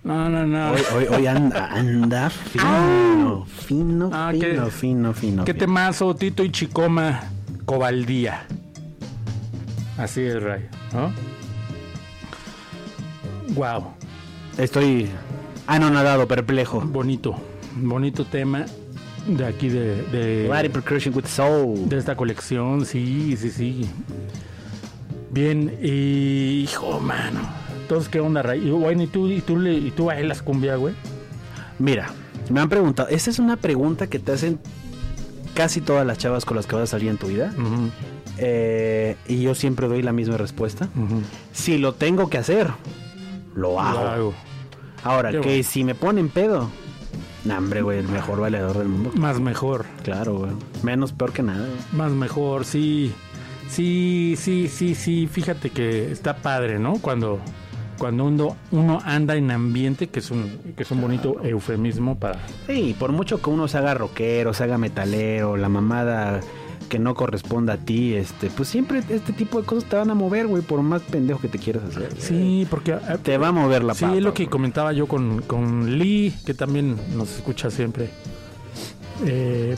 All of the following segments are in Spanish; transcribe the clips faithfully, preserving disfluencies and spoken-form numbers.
No, no, no. Hoy, hoy, hoy anda, anda fino, fino, Ah, fino, ¿qué- fino, fino. ¿Qué fino. temazo? Tito y Chicoma, Cobaldía. Así es, Ray, ¿no? Wow, Estoy anonadado, perplejo. bonito, bonito tema de aquí de, de, Body percussion with soul. de esta colección, sí, sí, sí. Bien, y hijo, mano. Entonces, ¿qué onda, Ray? Y, bueno, ¿y tú, y tú, le, y tú bailas cumbia, güey? Mira, me han preguntado, esa es una pregunta que te hacen casi todas las chavas con las que vas a salir en tu vida. Uh-huh, Eh, y yo siempre doy la misma respuesta. uh-huh. Si lo tengo que hacer, lo hago. Lo hago. Ahora, Qué que bueno. si me ponen pedo, nah, hombre, güey, el mejor bailador del mundo. Más mejor. Claro, güey. Menos peor que nada, güey. Más mejor, sí. Sí, sí, sí, sí. Fíjate que está padre, ¿no? Cuando, cuando uno, uno anda en ambiente, que es un, que es un bonito eufemismo para... Sí, por mucho que uno se haga rockero, se haga metalero, la mamada que no corresponda a ti, este, pues siempre este tipo de cosas te van a mover, güey, por más pendejo que te quieras hacer. Sí, porque... eh, Te va a mover la Sí, papa, es lo que güey. comentaba yo con, con Lee, que también nos escucha siempre. Eh,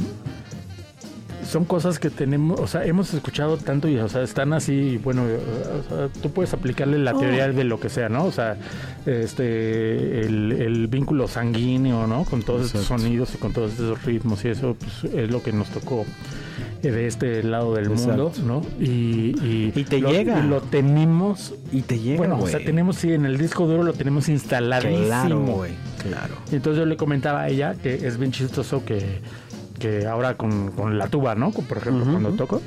son cosas que tenemos, o sea, hemos escuchado tanto y, o sea, están así, bueno, o sea, tú puedes aplicarle la Oh. teoría de lo que sea, ¿no? O sea, este, el, el vínculo sanguíneo, ¿no? Con todos estos Exacto. sonidos y con todos estos ritmos y eso, pues, es lo que nos tocó eh, de este lado del Exacto. mundo, ¿no? Y, y, Y te lo, llega. y lo tenemos. Y te llega, Bueno, güey. o sea, tenemos, sí, en el disco duro lo tenemos instaladísimo. Claro, güey, claro. Y entonces yo le comentaba a ella que es bien chistoso que, que ahora con, con la tuba, ¿no? Por ejemplo, Ujú, cuando ujú. toco.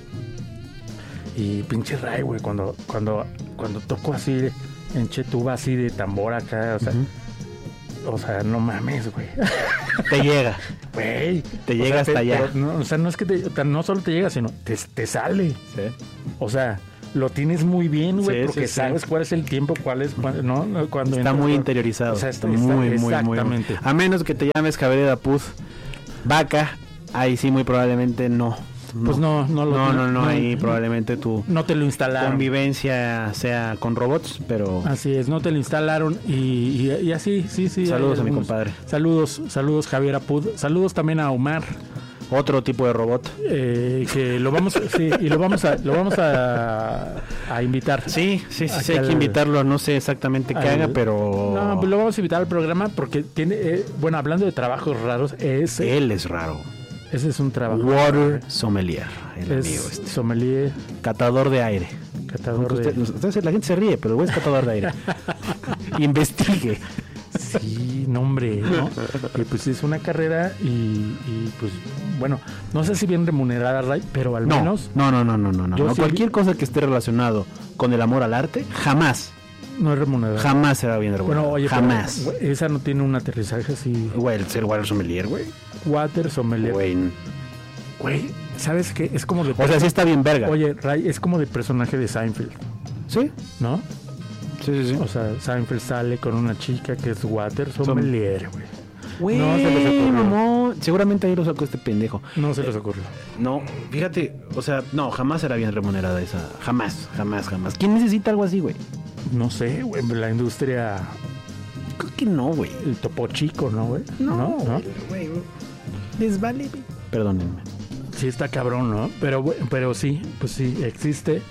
Y pinche Ray, güey, cuando, cuando, cuando toco así en che tuba así de tambor acá, o sea, Ujú. o sea, no mames, güey. Te llega. Güey. Te O llega sea, hasta te- allá. pero no, o sea, no es que te, o sea, no solo te llega, sino te, te sale. Sí. O sea, lo tienes muy bien, güey, Sí, porque sí, sí. sabes cuál es el tiempo, cuál es, cuál- ¿no? No, Cuando Está entras, muy ¿no? interiorizado. O sea, está, está- está- muy, muy, muy, muy. exactamente. A menos que te llames Javier Dapuz Vaca, ahí sí muy probablemente no. Pues no, no lo No, no, no, no, ahí probablemente tu no te lo instalaron. convivencia sea con robots, pero Así es, no te lo instalaron y, y, y así, sí, sí. Saludos hay a mi algunos. compadre. Saludos, saludos Javier Apud. Saludos también a Omar, otro tipo de robot. eh, que lo vamos, sí, y lo vamos a, lo vamos a, a invitar. Sí, sí, sí, sí, Acá hay que al- invitarlo, no sé exactamente qué al- haga, pero No, pues lo vamos a invitar al programa porque tiene, eh, bueno, hablando de trabajos raros, ese, él es raro. ese es un trabajo. Water sommelier, el Es amigo este. sommelier, Catador de aire. catador de... Usted- usted- la gente se ríe, pero el güey es catador de aire. Investigue. Sí, nombre, ¿no? Y pues es una carrera y, y, pues, bueno, no sé si bien remunerada, Ray, pero al No, menos no, no, no, no, no, no. Yo no. sí Cualquier cosa que esté relacionado con el amor al arte, jamás, no es remunerada. jamás será bien remunerado. Bueno, oye, pero, jamás. güey, esa no tiene un aterrizaje así. Güey, el ser water sommelier, güey. Water sommelier. Güey. Güey, ¿sabes qué? Es como de... O sea, sí está bien verga. Oye, Ray, es como de personaje de Seinfeld, ¿Sí? ¿no? Sí, sí, sí. O sea, Seinfeld sale con una chica que es Water sommelier, güey. Güey, no se les ocurrió. mamón. Seguramente ahí lo sacó este pendejo. No se les ocurrió. No, fíjate, o sea, no, jamás será bien remunerada esa. Jamás, jamás, jamás. ¿Quién necesita algo así, güey? No sé, güey, la industria... Creo que no, güey. El topo chico, ¿no, güey? No, güey, güey. Les vale, güey. Perdónenme. Sí está cabrón, ¿no? Pero, bu- pero sí, pues sí, existe.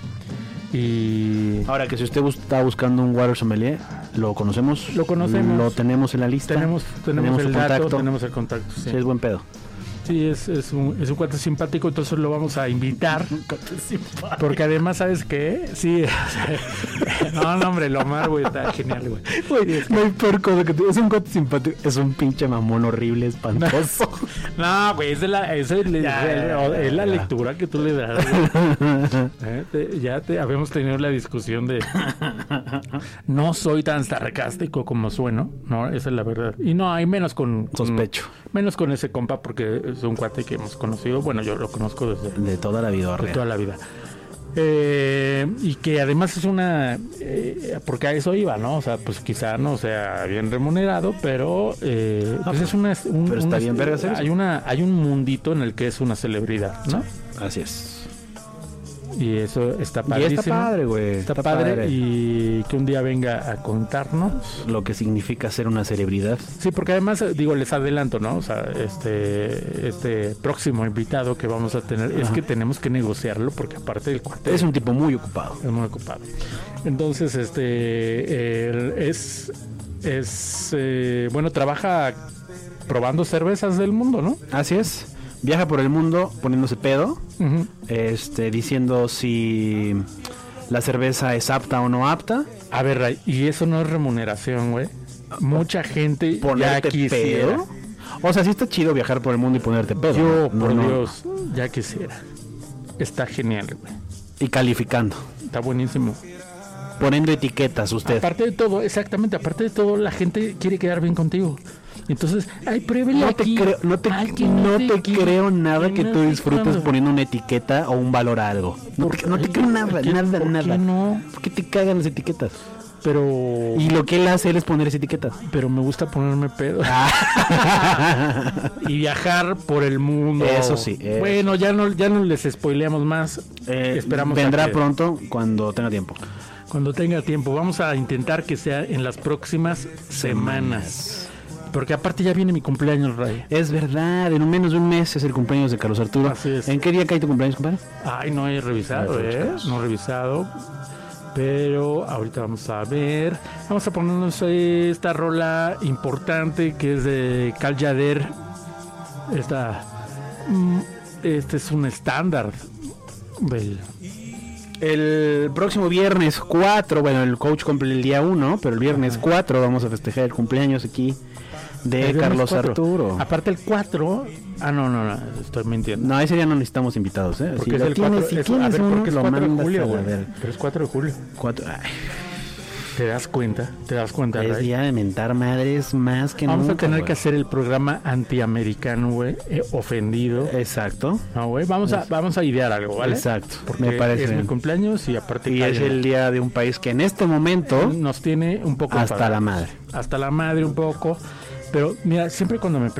Y Ahora que si usted bus- está buscando un water sommelier, lo conocemos. Lo conocemos. Lo tenemos en la lista. tenemos, tenemos, su el dato, contacto. tenemos el contacto. Sí, Sí, es buen pedo. Sí, es, es, un, es un cuate simpático, entonces lo vamos a invitar. Porque además, ¿sabes qué? Sí. No, no, hombre, el Omar, güey, está genial, güey. Güey, no hay peor cosa que te... Es un cote simpático. Es un pinche mamón horrible, espantoso. No, güey, es, de la, es, el- Ya, es ya, ya, es la ya. lectura que tú le das, güey. Eh, te- ya te, habíamos tenido la discusión de no soy tan sarcástico como sueno, no, esa es la verdad. Y no, hay menos con, con Sospecho. menos con ese compa porque es un cuate que hemos conocido, bueno, yo lo conozco desde De toda la vida, de real. toda la vida. Eh, y que además es una eh, porque a eso iba, ¿no? O sea, pues quizá no sea bien remunerado, pero eh, No, pues es una, un- pero está una- bien verga hacer eso. hay una hay un mundito en el que es una celebridad, ¿no? Así es. Y eso está Y padrísimo. está padre, güey. Está, padre, y que un día venga a contarnos lo que significa ser una celebridad. Sí, porque además, digo, les adelanto, ¿no? O sea, este este próximo invitado que vamos a tener, Ajá. es que tenemos que negociarlo, porque aparte del cuate... Es un tipo muy ocupado. Es muy ocupado. Entonces, este, él es, es eh, bueno, trabaja probando cervezas del mundo, ¿no? Así es. Viaja por el mundo poniéndose pedo, uh-huh. este, diciendo si la cerveza es apta o no apta. A ver, Ray, y eso no es remuneración, güey. Mucha gente ya quisiera. Pedo. O sea, sí está chido viajar por el mundo y ponerte pedo. Yo, ¿no? por no, Dios, no. ya quisiera. Está genial, güey. Y calificando. Está buenísimo. Poniendo etiquetas usted. Aparte de todo, exactamente, aparte de todo, la gente quiere quedar bien contigo. Entonces, ay, pruébele no aquí. Te creo, no te, ay, no te, te creo nada que no tú disfrutes cuando. poniendo una etiqueta o un valor a algo. No te, no te creo nada, qué, nada, ¿por nada. Qué no? ¿Por qué te cagan las etiquetas? Pero... Y lo que él hace él es poner esa etiqueta. Pero me gusta ponerme pedo. Y viajar por el mundo. Eso sí. Eso. Bueno, ya no, ya no les spoileamos más. Eh, Esperamos vendrá que, pronto cuando tenga tiempo. Cuando tenga tiempo. Vamos a intentar que sea en las próximas semanas. Porque aparte ya viene mi cumpleaños, Ray. Es verdad, en menos de un mes es el cumpleaños de Carlos Arturo. Así es. ¿En qué día cae tu cumpleaños, compadre? Ay, no he revisado, no, ¿eh? No he revisado. Pero ahorita vamos a ver. Vamos a ponernos esta rola importante que es de Cal Yader. Esta, este es un estándar del... El próximo viernes cuatro, bueno, el coach cumple el día uno, pero el viernes Ajá. cuatro vamos a festejar el cumpleaños aquí de Carlos cuatro. Arturo. Aparte el cuatro, ah no, no, no, estoy mintiendo. No, ese día no necesitamos invitados, ¿eh? Porque si es el tienes, cuatro, si es, tienes a ver, uno, porque es lo cuatro de mandas julio, a güey. ver. Pero es cuatro de julio. cuatro, ay. ¿Te das cuenta? ¿Te das cuenta, Es Ray? día de mentar madres más que Vamos nunca, a tener güey. que hacer el programa antiamericano, güey, eh, ofendido. Exacto. No, güey, vamos a, vamos a idear algo, ¿vale? Exacto. Porque me parece es bien. mi cumpleaños y aparte... Y es el día de un país que en este momento... Nos tiene un poco... Hasta enfadados. la madre. Hasta la madre un poco. Pero mira, siempre cuando me